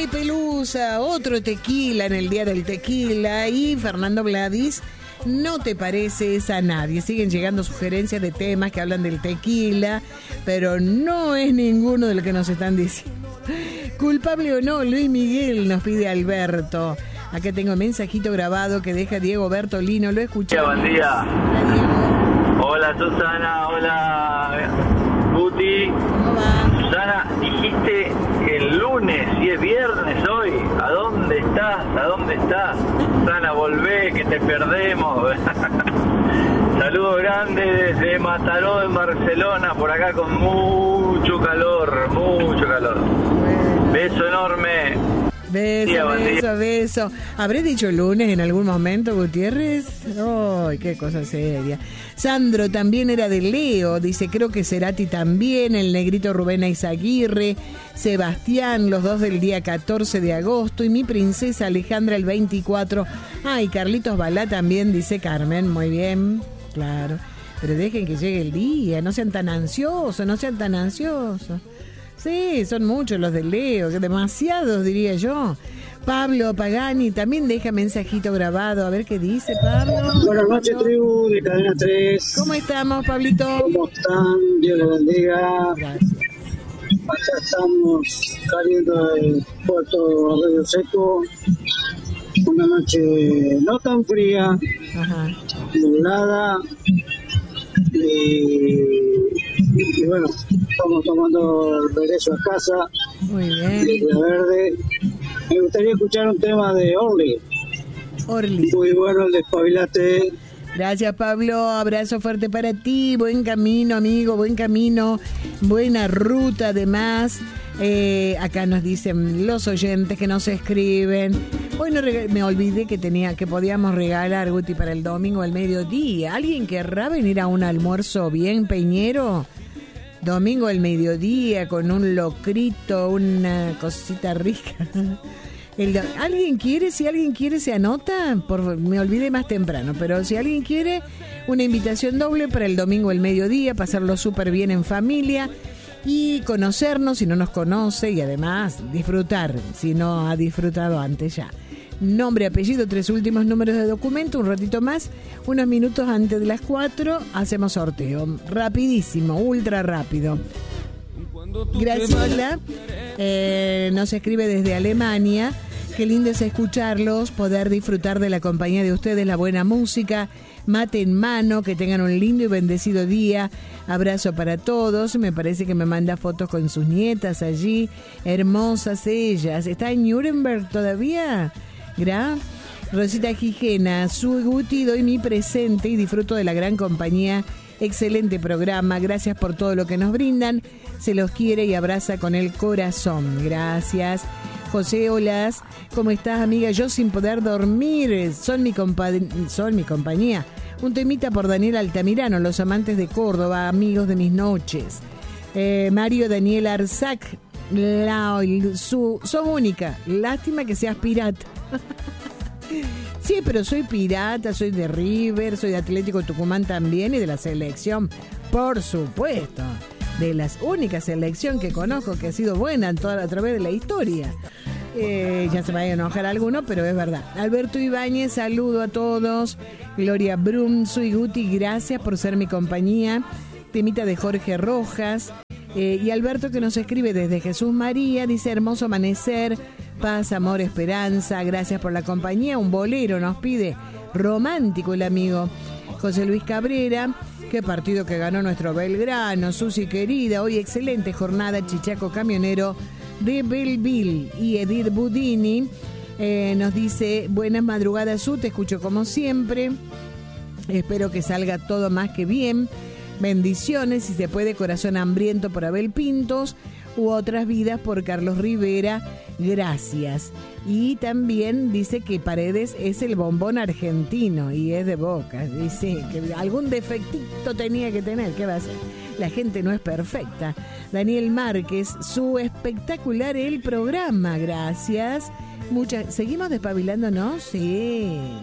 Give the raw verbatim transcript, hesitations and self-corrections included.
Ay, Pelusa, otro tequila en el día del tequila. Y Fernando Vladis, no te pareces a nadie. Siguen llegando sugerencias de temas que hablan del tequila, pero no es ninguno de lo que nos están diciendo. Culpable o no, Luis Miguel, nos pide Alberto. Acá tengo un mensajito grabado que deja Diego Bertolino, lo escuché. Buen día. Hola, Diego. Hola, Susana, hola, Guti. ¿Cómo va? Susana, dijiste el lunes y es viernes hoy. ¿A dónde estás? ¿A dónde estás? Susana, volvé, que te perdemos. Saludos grandes desde Mataró, en Barcelona, por acá con mucho calor, mucho calor. Bueno. Beso enorme. Beso, Día, beso, beso. ¿Habré dicho lunes en algún momento, Gutiérrez? ¡Ay, qué cosa seria! Sandro también era de Leo, dice, creo que Cerati también, el negrito Rubén Eizaguirre, Sebastián, los dos del día catorce de agosto, y mi princesa Alejandra el veinticuatro. Ay, Carlitos Balá también, dice Carmen, muy bien, claro. Pero dejen que llegue el día, no sean tan ansiosos, no sean tan ansiosos. Sí, son muchos los de Leo, demasiados diría yo. Pablo Pagani también deja mensajito grabado, a ver qué dice Pablo. Buenas noches, tribu de Cadena tres. ¿Cómo estamos, Pablito? ¿Cómo están? Dios les bendiga. Gracias. Acá estamos saliendo del puerto Río Seco. Una noche no tan fría, Ajá. nublada. Y, y bueno, estamos tomando el regreso a casa. Muy bien. Isla Verde. Me gustaría escuchar un tema de Orly. Orly. Muy bueno el Despabilate. Gracias, Pablo. Abrazo fuerte para ti. Buen camino, amigo. Buen camino. Buena ruta, además. Eh, acá nos dicen los oyentes que nos escriben. Hoy no reg- me olvidé que tenía que podíamos regalar, Guti, para el domingo al mediodía. ¿Alguien querrá venir a un almuerzo bien peñero? Domingo al mediodía con un locrito, una cosita rica. El, ¿Alguien quiere? Si alguien quiere, se anota. Por, me olvidé más temprano, pero si alguien quiere, una invitación doble para el domingo al mediodía, pasarlo súper bien en familia y conocernos si no nos conoce y además disfrutar si no ha disfrutado antes ya. Nombre, apellido, tres últimos números de documento, un ratito más, unos minutos antes de las cuatro, hacemos sorteo. Rapidísimo, ultra rápido. Graciola eh, nos escribe desde Alemania. Qué lindo es escucharlos, poder disfrutar de la compañía de ustedes, la buena música, mate en mano, que tengan un lindo y bendecido día. Abrazo para todos. Me parece que me manda fotos con sus nietas allí, hermosas ellas. ¿Está en Nuremberg todavía? Gra. Rosita Gijena, su Guti, doy mi presente y disfruto de la gran compañía. Excelente programa, gracias por todo lo que nos brindan. Se los quiere y abraza con el corazón. Gracias. José Olas, ¿cómo estás, amiga? Yo sin poder dormir, son mi, compa- son mi compañía. Un temita por Daniel Altamirano, los amantes de Córdoba, amigos de mis noches. Eh, Mario Daniel Arzac, la, su, sos única, lástima que seas pirata. Sí, pero soy pirata, soy de River, soy de Atlético Tucumán también y de la selección, por supuesto. De las únicas selección que conozco que ha sido buena en toda, a través de la historia. Eh, ya se me vaya a enojar alguno, pero es verdad. Alberto Ibáñez, saludo a todos. Gloria Brum, soy Guti, gracias por ser mi compañía. Temita de Jorge Rojas. Eh, y Alberto, que nos escribe desde Jesús María, dice: hermoso amanecer, paz, amor, esperanza, gracias por la compañía. Un bolero nos pide, romántico el amigo. José Luis Cabrera, qué partido que ganó nuestro Belgrano, Susi querida, hoy excelente jornada, Chichaco Camionero de Belleville. Y Edith Budini eh, nos dice: buenas madrugadas, Su, te escucho como siempre, espero que salga todo más que bien, bendiciones, si se puede, corazón hambriento por Abel Pintos, u otras vidas por Carlos Rivera, gracias. Y también dice que Paredes es el bombón argentino y es de Boca, dice que algún defectito tenía que tener, ¿qué va a hacer? La gente no es perfecta. Daniel Márquez, su espectacular el programa, gracias. Muchas, ¿seguimos despabilándonos? Sí.